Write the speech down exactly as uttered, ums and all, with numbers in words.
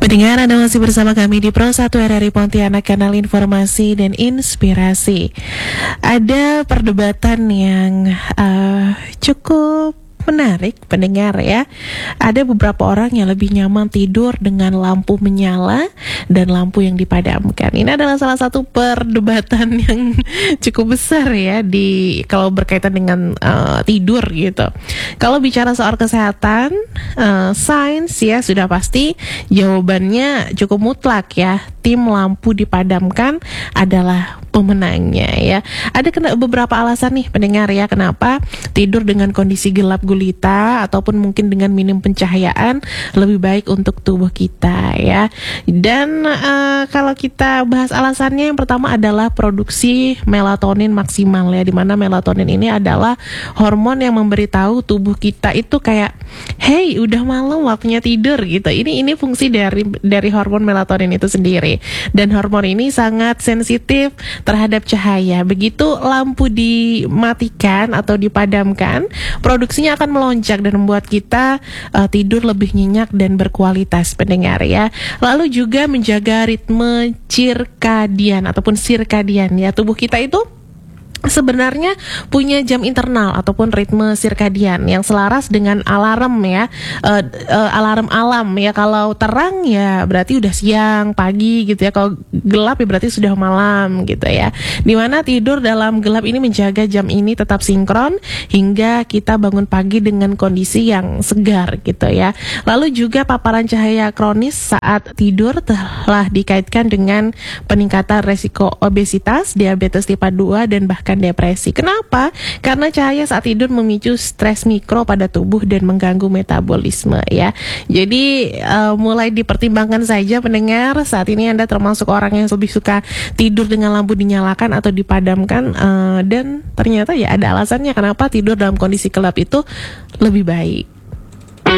Pendengar, Anda masih bersama kami di Pro satu R R I Pontianak, kanal informasi dan inspirasi. Ada perdebatan yang uh, cukup menarik, pendengar ya. Ada beberapa orang yang lebih nyaman tidur dengan lampu menyala dan lampu yang dipadamkan. Ini adalah salah satu perdebatan yang cukup besar ya di kalau berkaitan dengan uh, tidur gitu. Kalau bicara soal kesehatan, uh, sains ya sudah pasti jawabannya cukup mutlak ya. Tim lampu dipadamkan adalah pemenangnya ya. Ada kena beberapa alasan nih pendengar ya, kenapa tidur dengan kondisi gelap gulita ataupun mungkin dengan minim pencahayaan lebih baik untuk tubuh kita ya. Dan uh, kalau kita bahas alasannya, yang pertama adalah produksi melatonin maksimal ya, dimana melatonin ini adalah hormon yang memberitahu tubuh kita itu kayak, hey udah malam waktunya tidur gitu. Ini ini fungsi dari dari hormon melatonin itu sendiri. Dan hormon ini sangat sensitif terhadap cahaya. Begitu lampu dimatikan atau dipadamkan, produksinya akan melonjak dan membuat kita uh, tidur lebih nyenyak dan berkualitas, pendengar ya. Lalu juga menjaga ritme cirkadian ataupun sirkadian ya. Tubuh kita itu sebenarnya punya jam internal ataupun ritme sirkadian yang selaras dengan alarm ya, uh, uh, alarm alam ya. Kalau terang ya berarti udah siang, pagi gitu ya. Kalau gelap ya berarti sudah malam gitu ya. Dimana tidur dalam gelap ini menjaga jam ini tetap sinkron hingga kita bangun pagi dengan kondisi yang segar gitu ya. Lalu juga paparan cahaya kronis saat tidur telah dikaitkan dengan peningkatan resiko obesitas, diabetes tipe dua dan bahkan depresi. Kenapa? Karena cahaya saat tidur memicu stres mikro pada tubuh dan mengganggu metabolisme ya. Jadi uh, mulai dipertimbangkan saja pendengar. Saat ini Anda termasuk orang yang lebih suka tidur dengan lampu dinyalakan atau dipadamkan, uh, dan ternyata ya ada alasannya kenapa tidur dalam kondisi gelap itu lebih baik.